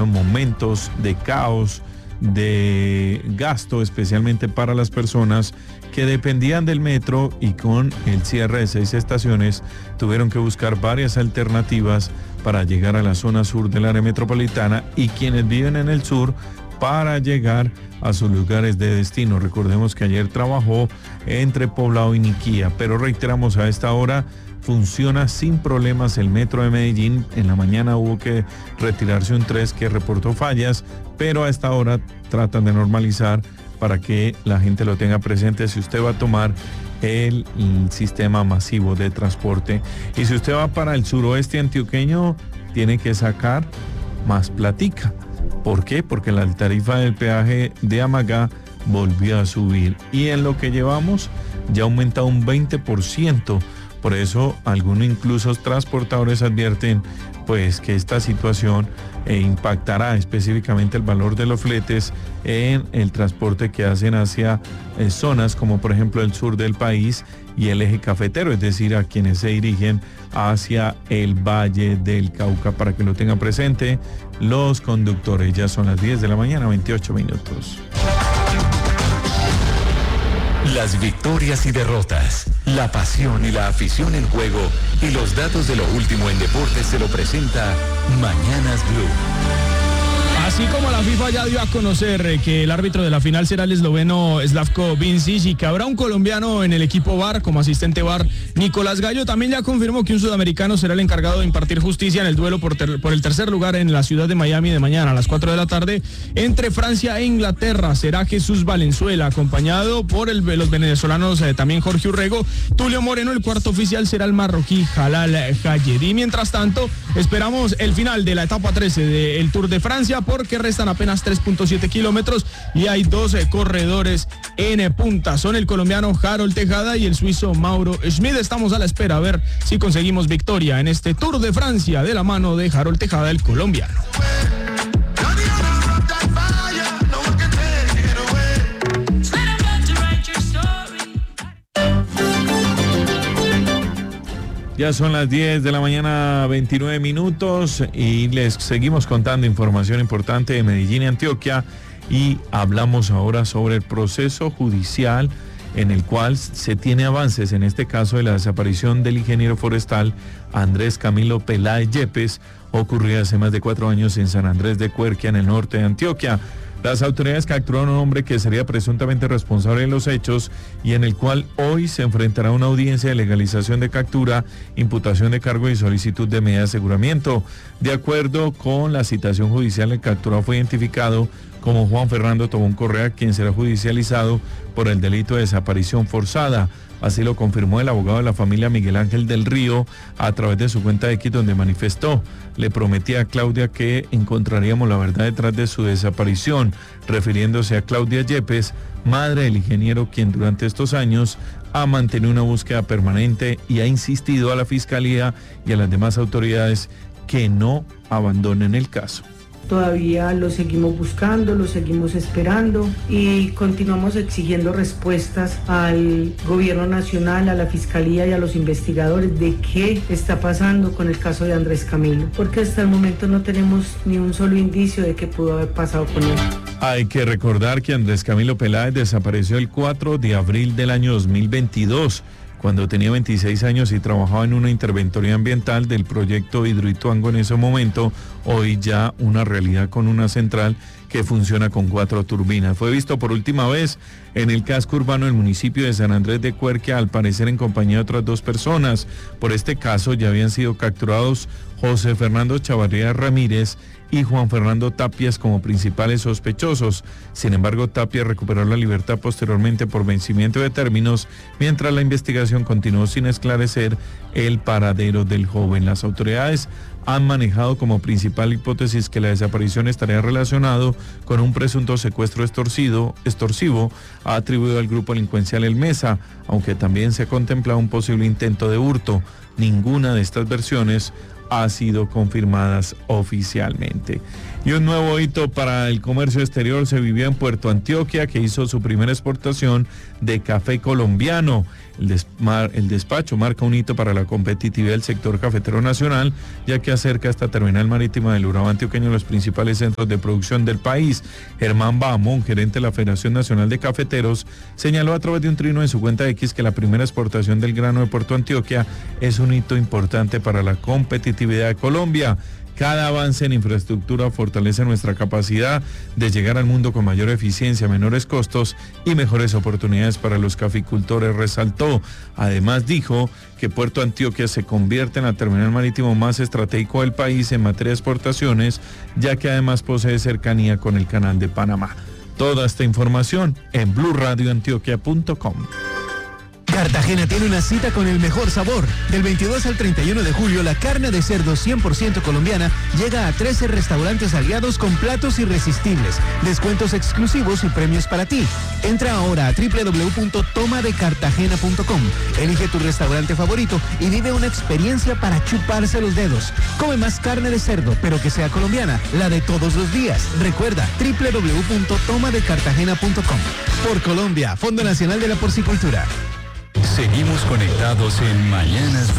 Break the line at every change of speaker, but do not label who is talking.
son momentos de caos, de gasto, especialmente para las personas que dependían del metro, y con el cierre de 6 estaciones tuvieron que buscar varias alternativas para llegar a la zona sur del área metropolitana, y quienes viven en el sur para llegar a sus lugares de destino. Recordemos que ayer trabajó entre Poblado y Niquía, pero reiteramos, a esta hora funciona sin problemas el metro de Medellín. En la mañana hubo que retirarse un 3 que reportó fallas, pero a esta hora tratan de normalizar para que la gente lo tenga presente si usted va a tomar el sistema masivo de transporte. Y si usted va para el suroeste antioqueño, tiene que sacar más platica. ¿Por qué? Porque la tarifa del peaje de Amagá volvió a subir, y en lo que llevamos ya ha aumentado un 20%. Por eso algunos incluso transportadores advierten pues que esta situación impactará específicamente el valor de los fletes en el transporte que hacen hacia zonas como por ejemplo el sur del país y el eje cafetero, es decir, a quienes se dirigen hacia el Valle del Cauca, para que lo tengan presente los conductores. Ya son las 10 de la mañana, 28 minutos.
Las victorias y derrotas, la pasión y la afición en juego, y los datos de lo último en deportes se lo presenta Mañanas Blue.
Así como la FIFA ya dio a conocer que el árbitro de la final será el esloveno Slavko Vincic y que habrá un colombiano en el equipo VAR como asistente VAR, Nicolás Gallo también ya confirmó que un sudamericano será el encargado de impartir justicia en el duelo por el tercer lugar en la ciudad de Miami de mañana a las 4 de la tarde entre Francia e Inglaterra. Será Jesús Valenzuela, acompañado por los venezolanos también Jorge Urrego, Tulio Moreno. El cuarto oficial será el marroquí Jalal Jayedi. Mientras tanto, esperamos el final de la etapa 13 del Tour de Francia, porque restan apenas 3.7 kilómetros y hay 12 corredores en punta. Son el colombiano Harold Tejada y el suizo Mauro Schmid. Estamos a la espera a ver si conseguimos victoria en este Tour de Francia de la mano de Harold Tejada, el colombiano.
Ya son las 10 de la mañana, 29 minutos, y les seguimos contando información importante de Medellín y Antioquia, y hablamos ahora sobre el proceso judicial en el cual se tiene avances, en este caso de la desaparición del ingeniero forestal Andrés Camilo Peláez Yepes, ocurrida hace más de 4 años en San Andrés de Cuerquia, en el norte de Antioquia. Las autoridades capturaron a un hombre que sería presuntamente responsable de los hechos y en el cual hoy se enfrentará a una audiencia de legalización de captura, imputación de cargo y solicitud de medida de aseguramiento. De acuerdo con la citación judicial, el capturado fue identificado como Juan Fernando Tobón Correa, quien será judicializado por el delito de desaparición forzada. Así lo confirmó el abogado de la familia, Miguel Ángel del Río, a través de su cuenta de X, donde manifestó: le prometí a Claudia que encontraríamos la verdad detrás de su desaparición, refiriéndose a Claudia Yepes, madre del ingeniero, quien durante estos años ha mantenido una búsqueda permanente y ha insistido a la Fiscalía y a las demás autoridades que no abandonen el caso.
Todavía lo seguimos buscando, lo seguimos esperando y continuamos exigiendo respuestas al gobierno nacional, a la fiscalía y a los investigadores de qué está pasando con el caso de Andrés Camilo, porque hasta el momento no tenemos ni un solo indicio de qué pudo haber pasado con él.
Hay que recordar que Andrés Camilo Peláez desapareció el 4 de abril del año 2022. Cuando tenía 26 años y trabajaba en una interventoría ambiental del proyecto Hidroituango en ese momento, hoy ya una realidad con una central que funciona con 4 turbinas. Fue visto por última vez en el casco urbano del municipio de San Andrés de Cuerquia, al parecer en compañía de otras 2 personas. Por este caso ya habían sido capturados José Fernando Chavarría Ramírez y Juan Fernando Tapias como principales sospechosos. Sin embargo, Tapias recuperó la libertad posteriormente por vencimiento de términos, mientras la investigación continuó sin esclarecer el paradero del joven. Las autoridades han manejado como principal hipótesis que la desaparición estaría relacionado con un presunto secuestro extorsivo atribuido al grupo delincuencial El Mesa, aunque también se ha contemplado un posible intento de hurto. Ninguna de estas versiones ha sido confirmadas oficialmente. Y un nuevo hito para el comercio exterior se vivió en Puerto Antioquia, que hizo su primera exportación de café colombiano. El despacho marca un hito para la competitividad del sector cafetero nacional, ya que acerca esta terminal marítima del Urabá antioqueño los principales centros de producción del país. Germán Bahamón, gerente de la Federación Nacional de Cafeteros, señaló a través de un trino en su cuenta X que la primera exportación del grano de Puerto Antioquia es un hito importante para la competitividad de Colombia. Cada avance en infraestructura fortalece nuestra capacidad de llegar al mundo con mayor eficiencia, menores costos y mejores oportunidades para los caficultores, resaltó. Además dijo que Puerto Antioquia se convierte en la terminal marítimo más estratégico del país en materia de exportaciones, ya que además posee cercanía con el Canal de Panamá. Toda esta información en bluradioantioquia.com.
Cartagena tiene una cita con el mejor sabor. Del 22 al 31 de julio, la carne de cerdo 100% colombiana llega a 13 restaurantes aliados con platos irresistibles, descuentos exclusivos y premios para ti. Entra ahora a www.tomadecartagena.com, elige tu restaurante favorito y vive una experiencia para chuparse los dedos. Come más carne de cerdo, pero que sea colombiana, la de todos los días. Recuerda, www.tomadecartagena.com. Por Colombia, Fondo Nacional de la Porcicultura.
Seguimos conectados en Mañanas